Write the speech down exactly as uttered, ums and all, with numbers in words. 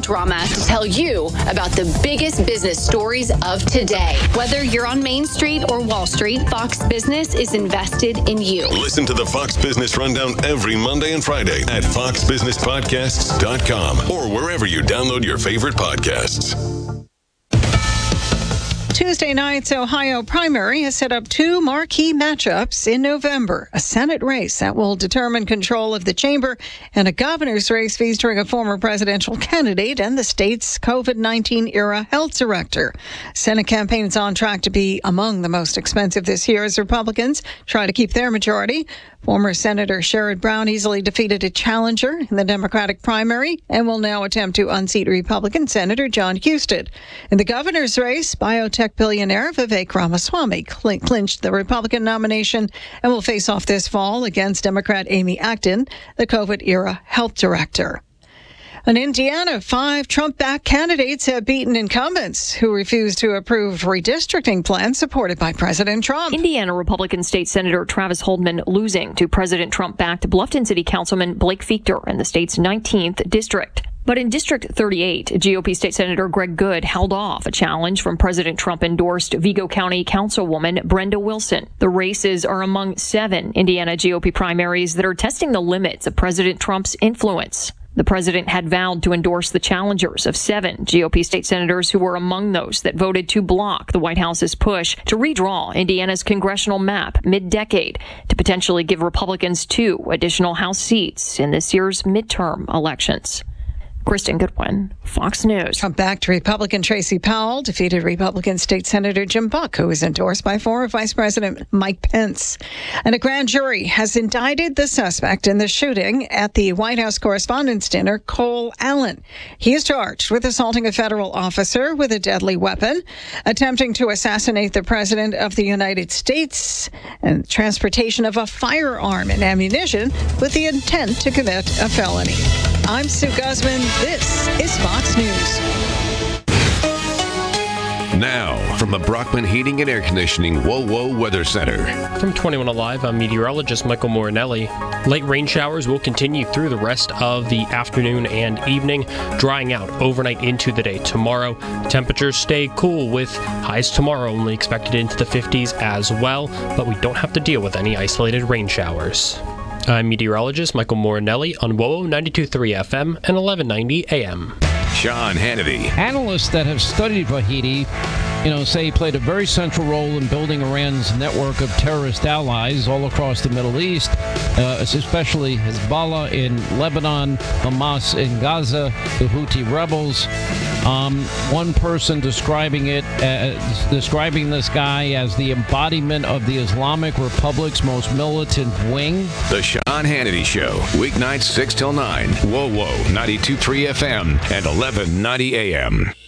drama to tell you about the biggest business stories of today. Whether you're on Main Street or Wall Street, Fox Business is invested in you. Listen to the Fox Business Rundown every Monday and Friday at fox business podcasts dot com or wherever you download your favorite podcasts. Tuesday night's Ohio primary has set up two marquee matchups in November, a Senate race that will determine control of the chamber and a governor's race featuring a former presidential candidate and the state's COVID nineteen era health director. Senate campaign is on track to be among the most expensive this year as Republicans try to keep their majority. Former Senator Sherrod Brown easily defeated a challenger in the Democratic primary and will now attempt to unseat Republican Senator John Husted. In the governor's race, biotech billionaire Vivek Ramaswamy cl- clinched the Republican nomination and will face off this fall against Democrat Amy Acton, the COVID-era health director. In Indiana, five Trump-backed candidates have beaten incumbents who refused to approve redistricting plans supported by President Trump. Indiana Republican State Senator Travis Holdman losing to President Trump-backed Bluffton City Councilman Blake Fichter in the state's nineteenth district. But in District thirty-eight, G O P State Senator Greg Good held off a challenge from President Trump-endorsed Vigo County Councilwoman Brenda Wilson. The races are among seven Indiana G O P primaries that are testing the limits of President Trump's influence. The president had vowed to endorse the challengers of seven G O P state senators who were among those that voted to block the White House's push to redraw Indiana's congressional map mid-decade to potentially give Republicans two additional House seats in this year's midterm elections. Kristen Goodwin, Fox News. Trump-backed Republican Tracy Powell defeated Republican State Senator Jim Buck, who is endorsed by former Vice President Mike Pence. And a grand jury has indicted the suspect in the shooting at the White House Correspondents' Dinner, Cole Allen. He is charged with assaulting a federal officer with a deadly weapon, attempting to assassinate the President of the United States, and transportation of a firearm and ammunition with the intent to commit a felony. I'm Sue Guzman. This is Fox News. Now, from the Brockman Heating and Air Conditioning Whoa Whoa Weather Center. From twenty-one Alive, I'm meteorologist Michael Morinelli. Late rain showers will continue through the rest of the afternoon and evening, drying out overnight into the day tomorrow. Temperatures stay cool with highs tomorrow only expected into the fifties as well, but we don't have to deal with any isolated rain showers. I'm meteorologist Michael Morinelli on W O O ninety-two point three F M and eleven ninety A M. Sean Hannity. Analysts that have studied Vahidi, you know, say he played a very central role in building Iran's network of terrorist allies all across the Middle East, uh, especially Hezbollah in Lebanon, Hamas in Gaza, the Houthi rebels. Um, one person describing it, uh, describing this guy as the embodiment of the Islamic Republic's most militant wing. The Sean Hannity Show, weeknights six till nine, W O W O ninety-two point three F M and eleven ninety A M.